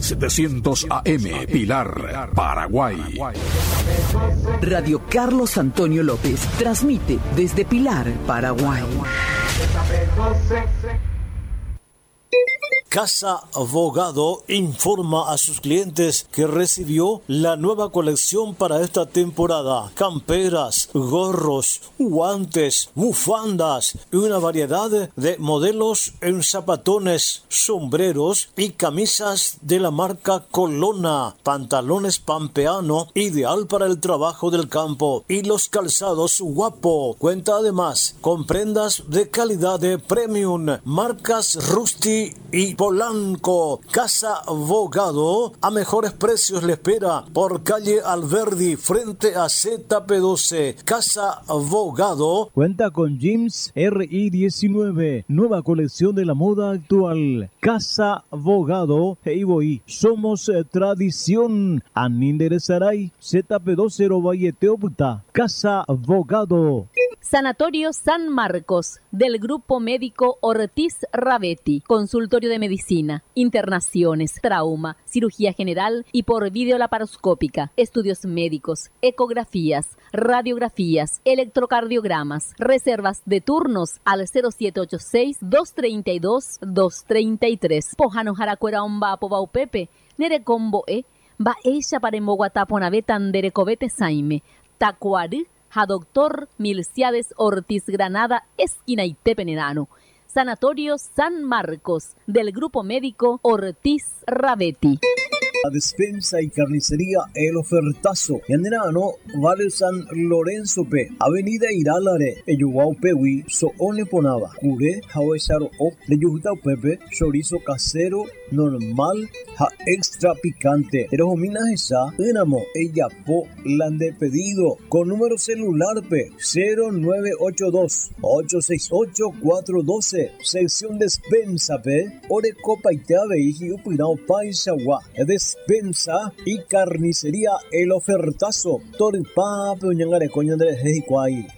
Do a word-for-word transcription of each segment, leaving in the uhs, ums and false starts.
setecientos A M, Pilar, Paraguay. Radio Carlos Antonio López transmite desde Pilar, Paraguay. Casa Abogado informa a sus clientes que recibió la nueva colección para esta temporada. Camperas, gorros, guantes, bufandas y una variedad de modelos en zapatones, sombreros y camisas de la marca Colonna. Pantalones pampeano, ideal para el trabajo del campo. Y los calzados Guapo. Cuenta además con prendas de calidad de premium, marcas Rusty y Polanco. Casa Abogado a mejores precios le espera por calle Alberdi frente a Z P doce. Casa Abogado cuenta con jeans R I diecinueve, nueva colección de la moda actual. Casa Abogado Heiboí, somos eh, tradición. Aninderezaray Z P doce Valle Teopta. Casa Abogado. Sanatorio San Marcos, del Grupo Médico Ortiz Ravetti, consultorio de medicina, internaciones, trauma, cirugía general y por videolaparoscópica, estudios médicos, ecografías, radiografías, electrocardiogramas, reservas de turnos al cero siete ocho seis, dos tres dos, dos tres tres. Pojano Jaracuera Omba Pobaupepe, Nerecombo E, Va ella para Moguataponave Tanderecovete Saime, Tacuari, a doctor Milciades Ortiz Granada, esquina Itepenedano. Sanatorio San Marcos, del Grupo Médico Ortiz Ravetti. La despensa y carnicería El Ofertazo. Yanderano, Vale San Lorenzo P. Avenida Iralare, Eyuguau Pewi, Soone Ponaba. Cure, Hawesaro O, de Yujutau Pepe, chorizo casero, normal, ja extra picante. Erojomina esa, Enamo, ella po, lande pedido. Con número celular P, cero nueve ocho dos, ocho seis ocho, cuatro uno dos. Sección despensa P, Ore Copa y Teave y Upirao Paisagua. Despensa y carnicería El Ofertazo. Toripa, Peñangare, Coñandre, Hejicuay.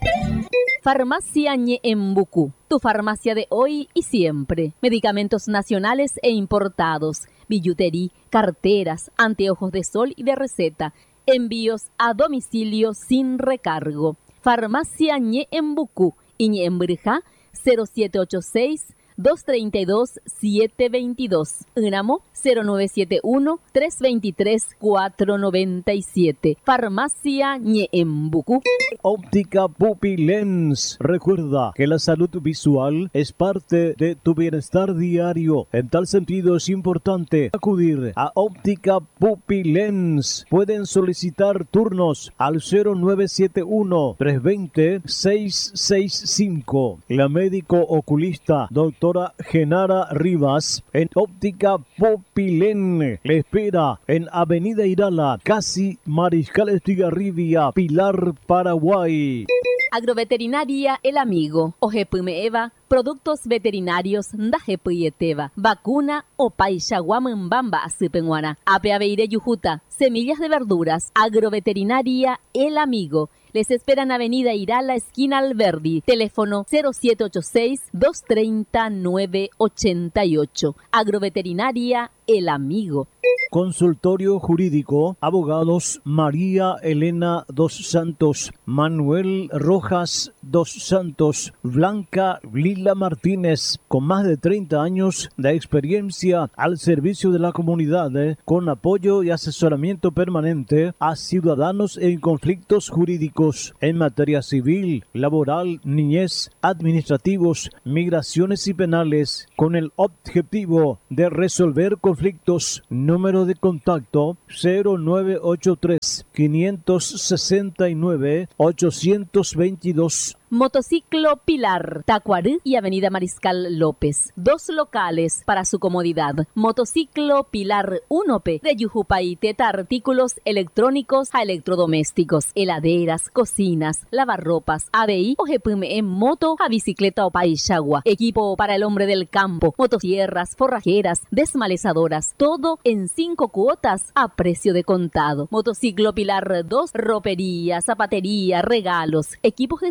Farmacia Ñeembucú, tu farmacia de hoy y siempre. Medicamentos nacionales e importados, billutería, carteras, anteojos de sol y de receta. Envíos a domicilio sin recargo. Farmacia Ñeembucú y Ñeembrija, cero siete ocho seis, dos tres dos, siete dos dos. Unamo cero nueve siete uno, tres dos tres, cuatro nueve siete. Farmacia Ñeembucú. Óptica Pupilens. Recuerda que la salud visual es parte de tu bienestar diario. En tal sentido es importante acudir a Óptica Pupilens. Pueden solicitar turnos al cero nueve siete uno, tres dos cero, seis seis cinco. La médico oculista doctora Genara Rivas en Óptica Popilén le espera en Avenida Irala, casi Mariscal Estigarribia, Pilar, Paraguay. Agroveterinaria El Amigo, Ojepumeeva, productos veterinarios Ndajepuyeteva, vacuna o Paixaguamambamba Asipenguana, Apeaveire Yujuta, semillas de verduras, Agroveterinaria El Amigo. Les esperan Avenida Irala, esquina Alberdi, teléfono cero siete ocho seis, dos tres cero, nueve ocho ocho. Agroveterinaria El Amigo. Consultorio Jurídico, abogados María Elena dos Santos, Manuel Rojas dos Santos, Blanca Lila Martínez, con más de treinta años de experiencia al servicio de la comunidad, eh, con apoyo y asesoramiento permanente a ciudadanos en conflictos jurídicos en materia civil, laboral, niñez, administrativos, migraciones y penales, con el objetivo de resolver conflictos. Número de contacto cero nueve ocho tres, cinco seis nueve, ocho dos dos. Motociclo Pilar, Tacuarí y Avenida Mariscal López. Dos locales para su comodidad. Motociclo Pilar uno P de Yujupay, Teta, artículos electrónicos a electrodomésticos, heladeras, cocinas, lavarropas, A B I o G P M en moto a bicicleta o paixagua. Equipo para el hombre del campo, motosierras, forrajeras, desmalezadoras, todo en cinco cuotas a precio de contado. Motociclo Pilar dos, ropería, zapatería, regalos, equipos de sonido,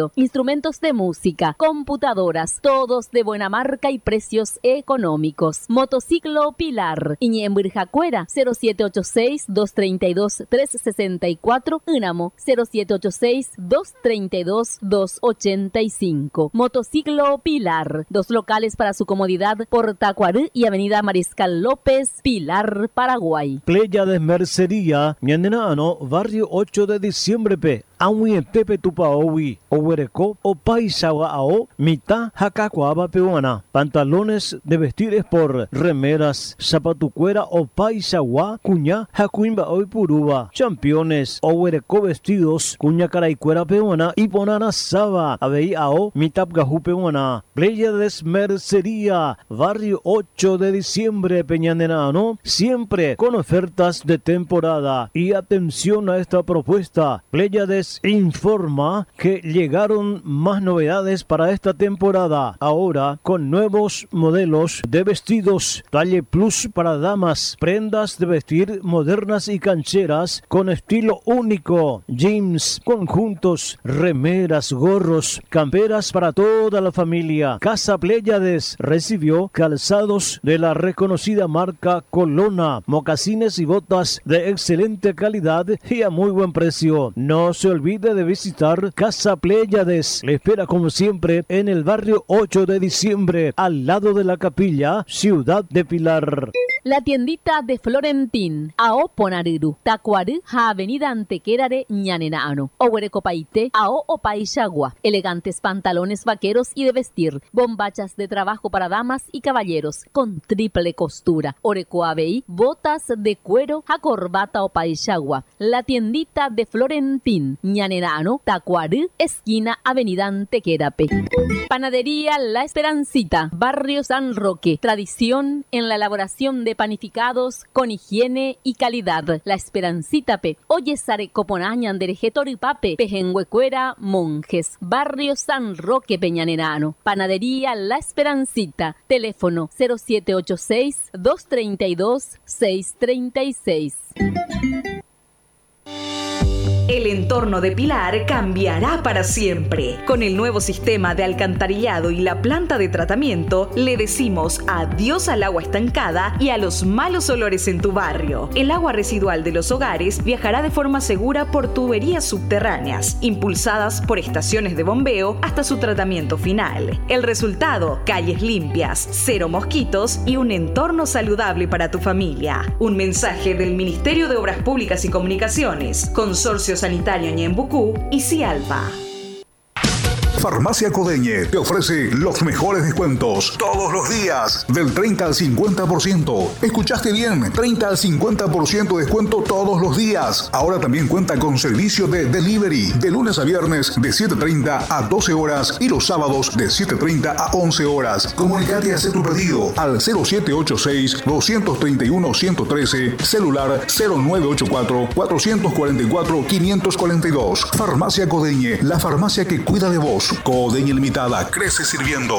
sonido, instrumentos de música, computadoras, todos de buena marca y precios económicos. Motociclo Pilar, Iñembirjacuera, cero siete ocho seis, dos tres dos, tres seis cuatro, Unamo, cero siete ocho seis, dos tres dos, dos ocho cinco. Motociclo Pilar, dos locales para su comodidad por Tacuarú y Avenida Mariscal López, Pilar, Paraguay. Playa de Mercería, Ñanenano, barrio ocho de diciembre, P. Awi Pepe Tupaowi, Owereco, o Paisawa Ao, Mita, Hakakuaba Peruana. Pantalones de vestir por remeras, zapatucuera o Paisawa, Cuña, Hakuimba Oi Puruba. Championes, Owereco vestidos, Cuña Caraicuera Peruana y Ponana Saba, Abei Ao, Mitap Gajú Peruana. Playa de Mercería, barrio ocho de diciembre, Peñanenano, siempre con ofertas de temporada. Y atención a esta propuesta, Playa de informa que llegaron más novedades para esta temporada, ahora con nuevos modelos de vestidos talle plus para damas, prendas de vestir modernas y cancheras con estilo único, jeans, conjuntos, remeras, gorros, camperas para toda la familia. Casa Pléyades recibió calzados de la reconocida marca Colona, mocasines y botas de excelente calidad y a muy buen precio. No se olvide de visitar Casa Pléyades. Le espera como siempre en el barrio ocho de diciembre, al lado de la capilla, ciudad de Pilar. La tiendita de Florentín, Ao Ponariru, Tacuarú, Avenida Antequerare, Ñanenano, Ohuerecopaite, Ao Opaixagua. Elegantes pantalones vaqueros y de vestir, bombachas de trabajo para damas y caballeros, con triple costura, Orecoabei, botas de cuero, a corbata Opaixagua. La tiendita de Florentín, Ñanenano, Tacuarú, esquina Avenida Antequerape. Panadería La Esperancita, Barrio San Roque, tradición en la elaboración de panificados con higiene y calidad. La Esperancita Pe, Oyesare Coponañan Derejetori Pape, Pejenguecuera, Monjes, Barrio San Roque, Peñanenano. Panadería La Esperancita, teléfono cero siete ocho seis, dos tres dos, seis tres seis. El entorno de Pilar cambiará para siempre. Con el nuevo sistema de alcantarillado y la planta de tratamiento, le decimos adiós al agua estancada y a los malos olores en tu barrio. El agua residual de los hogares viajará de forma segura por tuberías subterráneas, impulsadas por estaciones de bombeo hasta su tratamiento final. El resultado: calles limpias, cero mosquitos y un entorno saludable para tu familia. Un mensaje del Ministerio de Obras Públicas y Comunicaciones, Consorcio Sanitario Ñembucú y Cialpa. Farmacia Codeñe te ofrece los mejores descuentos todos los días, del treinta al cincuenta por ciento. Escuchaste bien, treinta al cincuenta por ciento de descuento todos los días. Ahora también cuenta con servicio de delivery de lunes a viernes de siete treinta a doce horas y los sábados de siete treinta a once horas. Comunicate y haz tu pedido al cero siete ocho seis, dos tres uno, uno uno tres, celular cero nueve ocho cuatro, cuatro cuatro cuatro, cinco cuatro dos. Farmacia Codeñe, la farmacia que cuida de vos. Codeñe Limitada, crece sirviendo.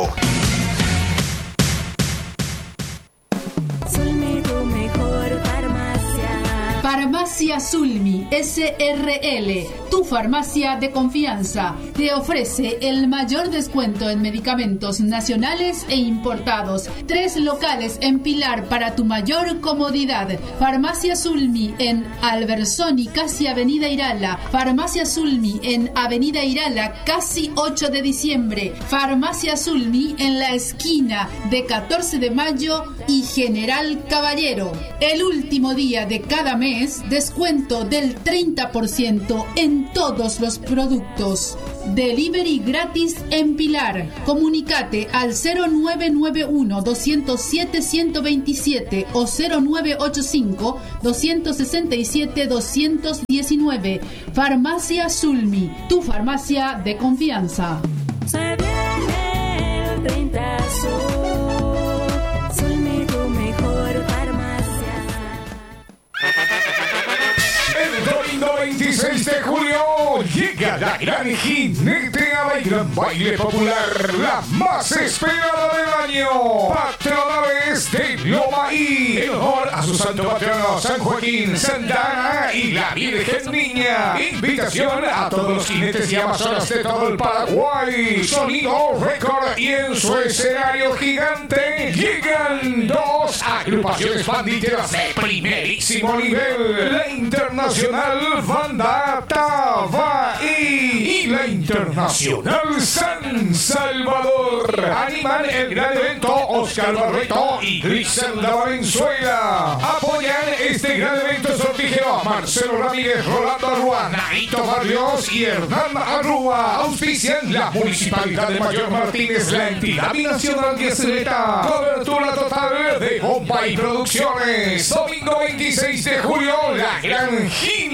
Zulmi, tu mejor farmacia. Farmacia Zulmi S R L, tu farmacia de confianza, te ofrece el mayor descuento en medicamentos nacionales e importados. Tres locales en Pilar para tu mayor comodidad. Farmacia Zulmi en Albersoni, casi Avenida Irala. Farmacia Zulmi en Avenida Irala, casi ocho de diciembre. Farmacia Zulmi en la esquina de catorce de mayo y General Caballero. El último día de cada mes, descuento del treinta por ciento en todos los productos. Delivery gratis en Pilar. Comunicate al cero nueve nueve uno, dos cero siete, uno dos siete o cero nueve ocho cinco, dos seis siete, dos uno nueve. Farmacia Zulmi, tu farmacia de confianza. Se viene el treinta Sur, Zulmi, tu mejor farmacia. El domingo veintiséis de julio llega Llega la gran jineteada y gran baile popular, la más esperada del año. Patronales de Lomaí, en honor a su santo patrono San Joaquín, Santa Ana y la Virgen Niña. Invitación a todos los jinetes y amazonas de todo el Paraguay. Sonido Record, y en su escenario gigante llegan dos agrupaciones bandilleras de primerísimo nivel: la Internacional Banda Tabaí y la Internacional San Salvador. Animan el gran evento Oscar Barreto y Griselda Valenzuela. Apoyan este gran evento sortijeo Marcelo Ramírez, Rolando Arrua, Narito Barrios y Hernán Arrua. Auspician la Municipalidad de Mayor Martínez, la entidad binacional de Aceleta. Cobertura total de Bomba y Producciones. Domingo veintiséis de julio, la gran gira